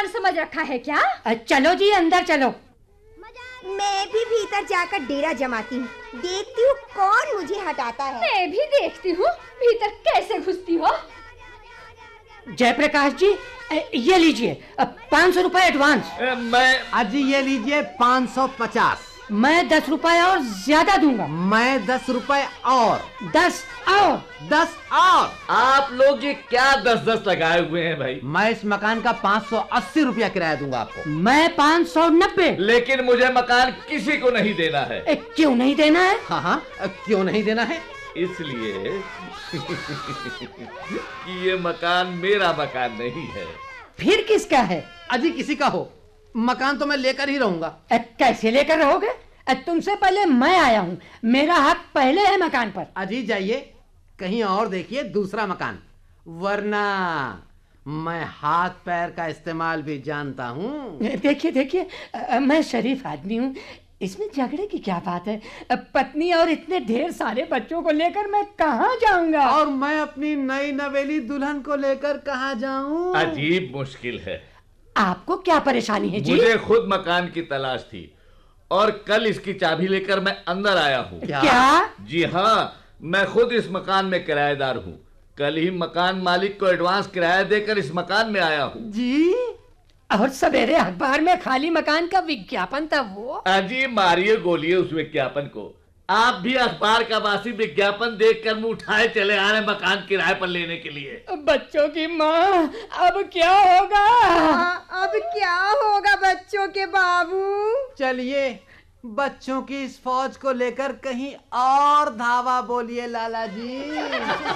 मकान समझ रखा है क्या? चलो जी अंदर चलो। मैं भी भीतर जाकर डेरा जमाती हूँ, देखती हूँ कौन मुझे हटाता है। मैं भी देखती हूँ भीतर कैसे घुसती हो। जयप्रकाश जी ये लीजिए 500 रुपए एडवांस। मैं अजी ये लीजिए 550। मैं 10 रुपए और ज्यादा दूंगा। मैं 10 रुपए और 10 और 10 और। आप लोग ये क्या 10-10 लगाए हुए हैं भाई? मैं इस मकान का 580 रुपया किराया दूंगा आपको। मैं 590। लेकिन मुझे मकान किसी को नहीं देना है। क्यों नहीं देना है? हाँ क्यों नहीं देना है? इसलिए कि ये मकान मेरा मकान नहीं है। फिर किसका है? अजी किसी का हो, मकान तो मैं लेकर ही रहूंगा। कैसे लेकर रहोगे? तुमसे पहले मैं आया हूँ, मेरा हक पहले है मकान पर। अजी जाइए कहीं और देखिए दूसरा मकान, वरना मैं हाथ पैर का इस्तेमाल भी जानता हूँ। देखिए देखिए मैं शरीफ आदमी हूँ, इसमें झगड़े की क्या बात है? पत्नी और इतने ढेर सारे बच्चों को लेकर मैं कहाँ जाऊंगा? और मैं अपनी नई नवेली दुल्हन को लेकर कहाँ जाऊं? अजीब मुश्किल है। आपको क्या परेशानी है जी? मुझे खुद मकान की तलाश थी और कल इसकी चाबी लेकर मैं अंदर आया हूँ। क्या? जी हाँ, मैं खुद इस मकान में किराएदार हूँ। कल ही मकान मालिक को एडवांस किराया देकर इस मकान में आया हूँ। जी? और सवेरे अखबार में खाली मकान का विज्ञापन था वो? अजी मारिए गोलिए उस विज्ञापन को। आप भी अखबार का बासी विज्ञापन देखकर मुंह उठाए चले आ रहे मकान किराए पर लेने के लिए। बच्चों की माँ, अब क्या होगा? अब क्या होगा बच्चों के बाबू? चलिए बच्चों की इस फौज को लेकर कहीं और धावा बोलिए लाला जी।